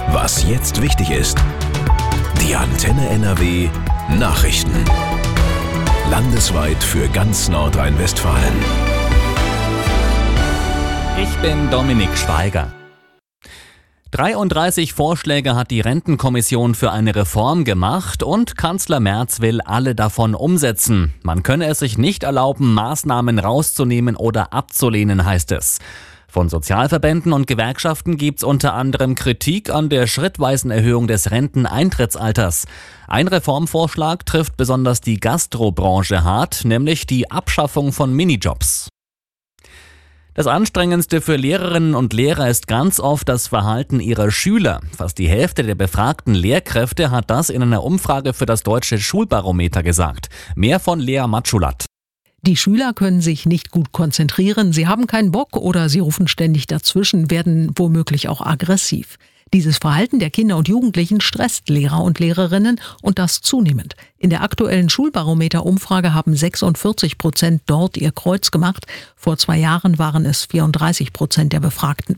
Was jetzt wichtig ist. Die Antenne NRW Nachrichten. Landesweit für ganz Nordrhein-Westfalen. Ich bin Dominik Schweiger. 33 Vorschläge hat die Rentenkommission für eine Reform gemacht und Kanzler Merz will alle davon umsetzen. Man könne es sich nicht erlauben, Maßnahmen rauszunehmen oder abzulehnen, heißt es. Von Sozialverbänden und Gewerkschaften gibt's unter anderem Kritik an der schrittweisen Erhöhung des Renteneintrittsalters. Ein Reformvorschlag trifft besonders die Gastrobranche hart, nämlich die Abschaffung von Minijobs. Das Anstrengendste für Lehrerinnen und Lehrer ist ganz oft das Verhalten ihrer Schüler. Fast die Hälfte der befragten Lehrkräfte hat das in einer Umfrage für das Deutsche Schulbarometer gesagt. Mehr von Lea Matschulat. Die Schüler können sich nicht gut konzentrieren, sie haben keinen Bock oder sie rufen ständig dazwischen, werden womöglich auch aggressiv. Dieses Verhalten der Kinder und Jugendlichen stresst Lehrer und Lehrerinnen und das zunehmend. In der aktuellen Schulbarometer-Umfrage haben 46% dort ihr Kreuz gemacht. Vor 2 Jahren waren es 34% der Befragten.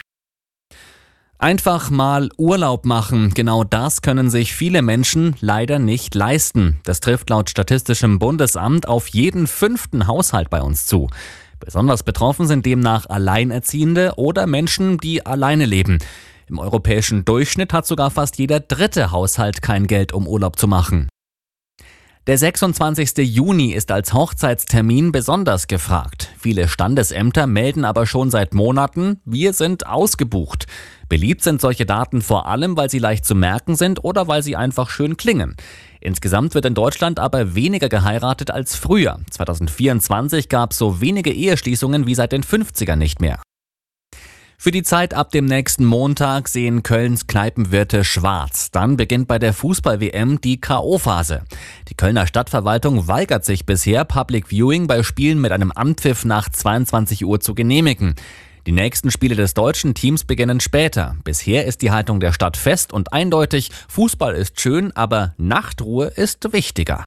Einfach mal Urlaub machen, genau das können sich viele Menschen leider nicht leisten. Das trifft laut Statistischem Bundesamt auf jeden 5. Haushalt bei uns zu. Besonders betroffen sind demnach Alleinerziehende oder Menschen, die alleine leben. Im europäischen Durchschnitt hat sogar fast jeder 3. Haushalt kein Geld, um Urlaub zu machen. Der 26. Juni ist als Hochzeitstermin besonders gefragt. Viele Standesämter melden aber schon seit Monaten, wir sind ausgebucht. Beliebt sind solche Daten vor allem, weil sie leicht zu merken sind oder weil sie einfach schön klingen. Insgesamt wird in Deutschland aber weniger geheiratet als früher. 2024 gab es so wenige Eheschließungen wie seit den 50ern nicht mehr. Für die Zeit ab dem nächsten Montag sehen Kölns Kneipenwirte schwarz. Dann beginnt bei der Fußball-WM die K.O.-Phase. Die Kölner Stadtverwaltung weigert sich bisher, Public Viewing bei Spielen mit einem Anpfiff nach 22 Uhr zu genehmigen. Die nächsten Spiele des deutschen Teams beginnen später. Bisher ist die Haltung der Stadt fest und eindeutig, Fußball ist schön, aber Nachtruhe ist wichtiger.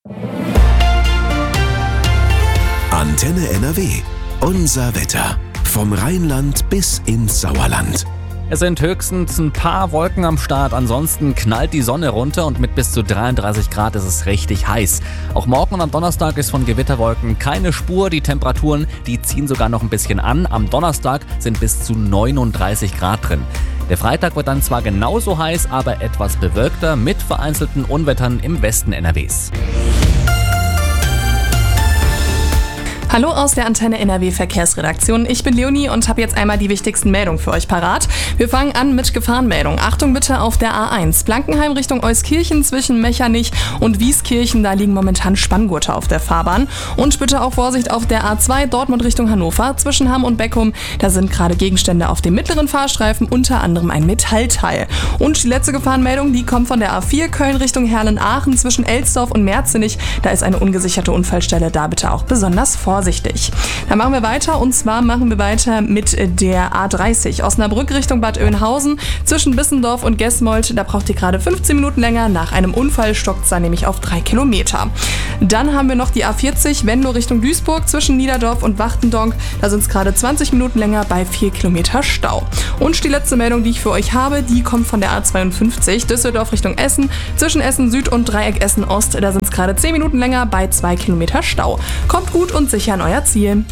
Antenne NRW. Unser Wetter. Vom Rheinland bis ins Sauerland. Es sind höchstens ein paar Wolken am Start, ansonsten knallt die Sonne runter und mit bis zu 33 Grad ist es richtig heiß. Auch morgen und am Donnerstag ist von Gewitterwolken keine Spur. Die Temperaturen, die ziehen sogar noch ein bisschen an. Am Donnerstag sind bis zu 39 Grad drin. Der Freitag wird dann zwar genauso heiß, aber etwas bewölkter mit vereinzelten Unwettern im Westen NRWs. Hallo aus der Antenne NRW Verkehrsredaktion. Ich bin Leonie und habe jetzt einmal die wichtigsten Meldungen für euch parat. Wir fangen an mit Gefahrenmeldung. Achtung bitte auf der A1. Blankenheim Richtung Euskirchen zwischen Mechernich und Wieskirchen. Da liegen momentan Spanngurte auf der Fahrbahn. Und bitte auch Vorsicht auf der A2 Dortmund Richtung Hannover zwischen Hamm und Beckum. Da sind gerade Gegenstände auf dem mittleren Fahrstreifen, unter anderem ein Metallteil. Und die letzte Gefahrenmeldung, die kommt von der A4 Köln Richtung Herlen-Aachen zwischen Elsdorf und Merzenich. Da ist eine ungesicherte Unfallstelle. Da bitte auch besonders vorsichtig. Dann machen wir weiter und zwar machen wir weiter mit der A30 Osnabrück Richtung Bad Oeynhausen zwischen Bissendorf und Gesmold. Da braucht ihr gerade 15 Minuten länger. Nach einem Unfall stockt es dann nämlich auf 3 Kilometer. Dann haben wir noch die A40 Venlo Richtung Duisburg zwischen Niederdorf und Wachtendonk. Da sind es gerade 20 Minuten länger bei 4 Kilometer Stau. Und die letzte Meldung, die ich für euch habe, die kommt von der A52 Düsseldorf Richtung Essen zwischen Essen Süd und Dreieck Essen Ost. Da sind es gerade 10 Minuten länger bei 2 Kilometer Stau. Kommt gut und sicher an euer Ziel.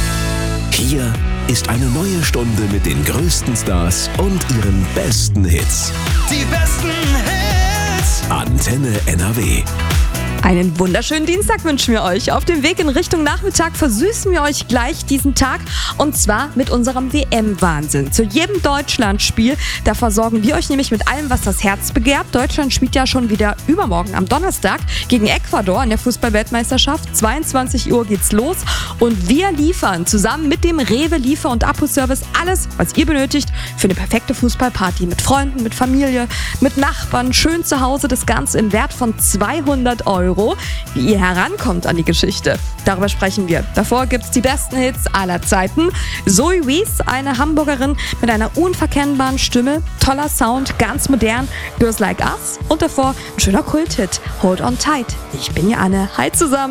Hier ist eine neue Stunde mit den größten Stars und ihren besten Hits. Die besten Hits. Antenne NRW. Einen wunderschönen Dienstag wünschen wir euch. Auf dem Weg in Richtung Nachmittag versüßen wir euch gleich diesen Tag und zwar mit unserem WM-Wahnsinn. Zu jedem Deutschlandspiel, da versorgen wir euch nämlich mit allem, was das Herz begehrt. Deutschland spielt ja schon wieder übermorgen am Donnerstag gegen Ecuador in der Fußball-Weltmeisterschaft. 22 Uhr geht's los und wir liefern zusammen mit dem Rewe Liefer- und Abholservice alles, was ihr benötigt für eine perfekte Fußballparty mit Freunden, mit Familie, mit Nachbarn, schön zu Hause. Das Ganze im Wert von 200 €. Wie ihr herankommt an die Geschichte, darüber sprechen wir. Davor gibt's die besten Hits aller Zeiten. Zoe Wees, eine Hamburgerin mit einer unverkennbaren Stimme, toller Sound, ganz modern, Girls Like Us. Und davor ein schöner Kulthit, Hold On Tight. Ich bin Anne. Hi zusammen.